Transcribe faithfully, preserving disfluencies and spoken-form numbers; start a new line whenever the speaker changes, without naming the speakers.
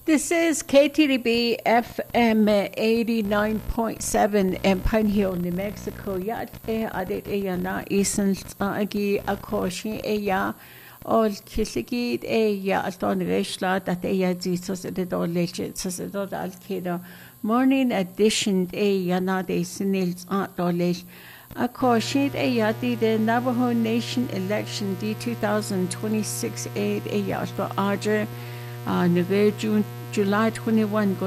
This is K T D B F M eighty-nine point seven in Pine Hill, New Mexico. Yat e adet e yana isan agi akoshi e ya ol kisigid e ya alton reshla that e ya zisos e do legit sos e do alkido. Morning edition e yana de sinils at dolej. Akoshi e ya di the Navajo Nation election D two thousand twenty-six aid e ya alto arje. Uh, June, July twenty-first